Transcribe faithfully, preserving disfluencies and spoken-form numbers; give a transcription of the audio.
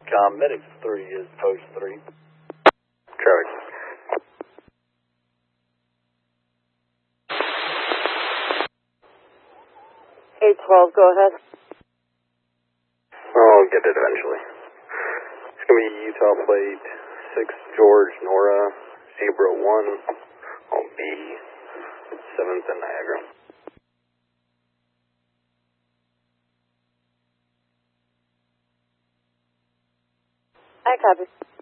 Com, Medics three is post three. Traffic. eight twelve, go ahead. I'll get it eventually. It's going to be Utah plate six George Nora Zebra one on B seventh and Niagara. I copy.